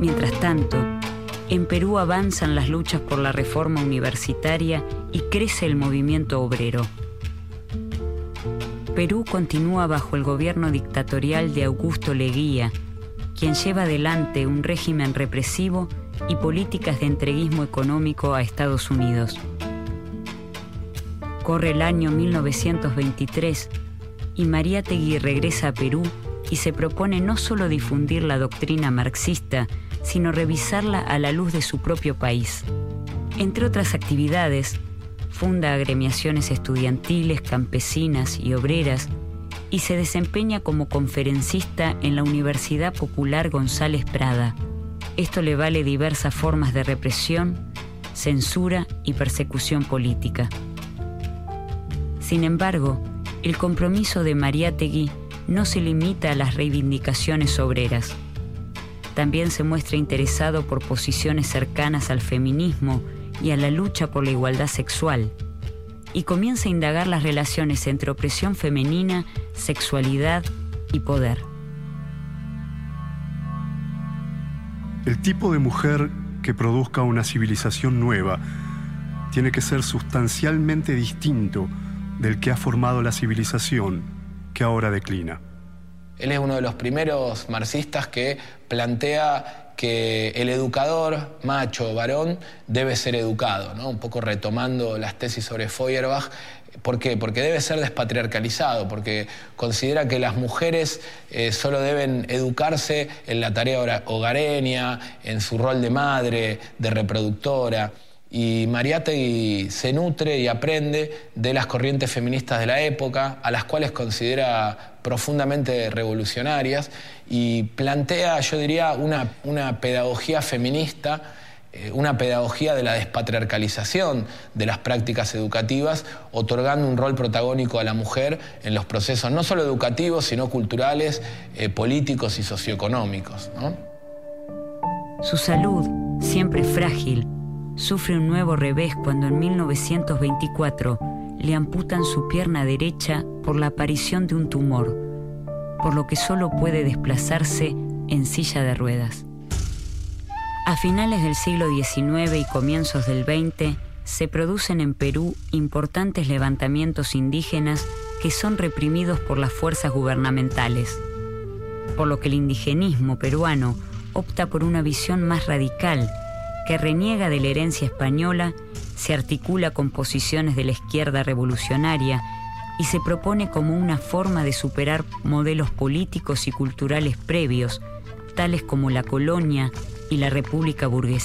Mientras tanto, en Perú avanzan las luchas por la reforma universitaria y crece el movimiento obrero. Perú continúa bajo el gobierno dictatorial de Augusto Leguía, quien lleva adelante un régimen represivo y políticas de entreguismo económico a Estados Unidos. Corre el año 1923 y Mariátegui regresa a Perú y se propone no solo difundir la doctrina marxista, sino revisarla a la luz de su propio país. Entre otras actividades, funda agremiaciones estudiantiles, campesinas y obreras y se desempeña como conferencista en la Universidad Popular González Prada. Esto le vale diversas formas de represión, censura y persecución política. Sin embargo, el compromiso de Mariátegui no se limita a las reivindicaciones obreras. También se muestra interesado por posiciones cercanas al feminismo y a la lucha por la igualdad sexual, y comienza a indagar las relaciones entre opresión femenina, sexualidad y poder. El tipo de mujer que produzca una civilización nueva tiene que ser sustancialmente distinto del que ha formado la civilización que ahora declina. Él es uno de los primeros marxistas que plantea que el educador, macho, varón, debe ser educado, ¿no? Un poco retomando las tesis sobre Feuerbach. ¿Por qué? Porque debe ser despatriarcalizado, porque considera que las mujeres solo deben educarse en la tarea hogareña, en su rol de madre, de reproductora. Y Mariátegui se nutre y aprende de las corrientes feministas de la época, a las cuales considera profundamente revolucionarias, y plantea, yo diría, una pedagogía feminista, una pedagogía de la despatriarcalización de las prácticas educativas, otorgando un rol protagónico a la mujer en los procesos no solo educativos, sino culturales, políticos y socioeconómicos, ¿no? Su salud, siempre frágil, sufre un nuevo revés cuando en 1924 le amputan su pierna derecha por la aparición de un tumor, por lo que solo puede desplazarse en silla de ruedas. A finales del siglo XIX y comienzos del XX se producen en Perú importantes levantamientos indígenas que son reprimidos por las fuerzas gubernamentales, por lo que el indigenismo peruano opta por una visión más radical que reniega de la herencia española, se articula con posiciones de la izquierda revolucionaria y se propone como una forma de superar modelos políticos y culturales previos, tales como la colonia y la república burguesa.